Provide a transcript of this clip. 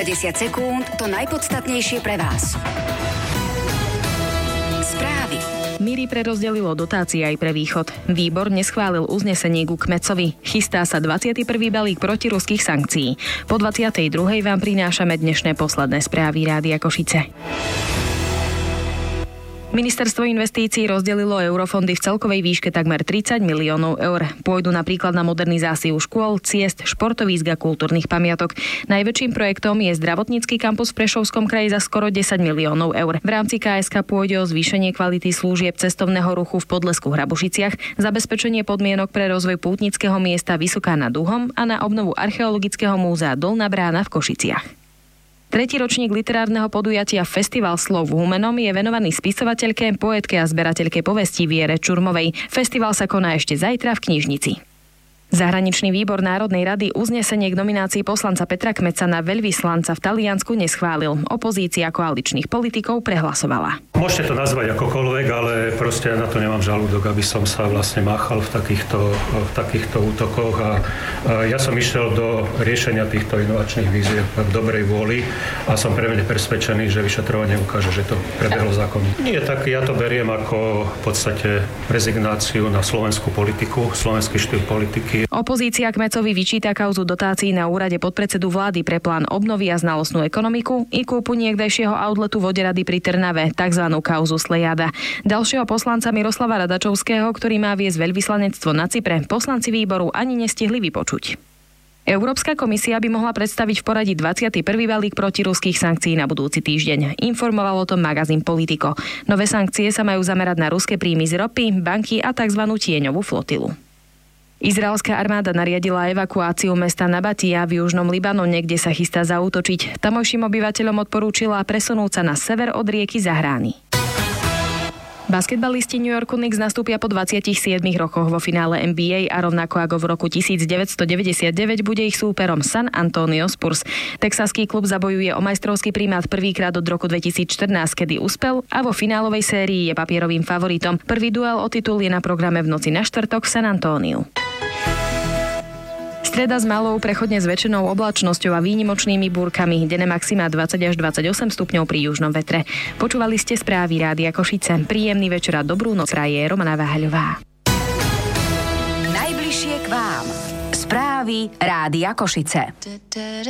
10 sekúnd to najpodstatnejšie pre vás. Správy. MIRI prerozdelilo dotácie aj pre východ. Výbor neschválil uznesenie ku Kmecovi. Chystá sa 21. balík protiruských sankcií. Po 22. vám prinášame dnešné posledné správy Rádia Košice. Ministerstvo investícií rozdelilo eurofondy v celkovej výške takmer 30 miliónov eur. Pôjdu napríklad na modernizáciu škôl, ciest, športovísk a kultúrnych pamiatok. Najväčším projektom je zdravotnícky kampus v Prešovskom kraji za skoro 10 miliónov eur. V rámci KSK pôjde o zvýšenie kvality služieb cestovného ruchu v Podlesku Hrabošiciach, zabezpečenie podmienok pre rozvoj pútnického miesta Vysoká nad Duhom a na obnovu archeologického múzea Dolná brána v Košiciach. Tretí ročník literárneho podujatia Festival slov v Humennom je venovaný spisovateľke, poetke a zberateľke povestí Viere Čurmovej. Festival sa koná ešte zajtra v knižnici. Zahraničný výbor Národnej rady uznesenie k nominácii poslanca Petra Kmeca na veľvyslanca v Taliansku neschválil. Opozícia koaličných politikov prehlasovala. Môžete to nazvať akokoľvek, ale proste ja na to nemám žalúdok, aby som sa vlastne máchal v takýchto útokoch a ja som išiel do riešenia týchto inovačných víziev v dobrej vôli a som pevne presvedčený, že vyšetrovanie ukáže, že to prebehlo zákonne. Nie, tak ja to beriem ako v podstate rezignáciu na slovenskú politiku, slovenský štýl politiky. Opozícia Kmecovi vyčíta kauzu dotácií na úrade podpredsedu vlády pre plán obnovy a znalostnú ekonomiku i kúpu niekdejšieho outletu Voderady pri Trnave, tzv. Kauzu Slejada. Ďalšieho poslanca Miroslava Radačovského, ktorý má viesť veľvyslanectvo na Cypre, poslanci výboru ani nestihli vypočuť. Európska komisia by mohla predstaviť v poradí 21. balík protiruských sankcií na budúci týždeň. Informoval o tom magazín Politico. Nové sankcie sa majú zamerať na ruské príjmy z ropy, banky a tzv. Tieňovú flotilu. Izraelská armáda nariadila evakuáciu mesta Nabatia v južnom Libanone, kde sa chystá zaútočiť. Tamojším obyvateľom odporúčila presunúť sa na sever od rieky Zahrány. Basketbalisti New Yorku Knicks nastúpia po 27 rokoch vo finále NBA a rovnako ako v roku 1999 bude ich súperom San Antonio Spurs. Texaský klub zabojuje o majstrovský primát prvýkrát od roku 2014, kedy uspel a vo finálovej sérii je papierovým favoritom. Prvý duel o titul je na programe v noci na štvrtok v San Antóniu. Streda s malou prechodne zväčšenou oblačnosťou a výnimočnými búrkami. Denné maxima 20 až 28 stupňov pri južnom vetre. Počúvali ste správy Rádia Košice. Príjemný večer a dobrú noc praje Romana Váhaľová. Najbližšie k vám. Správy Rádia Košice.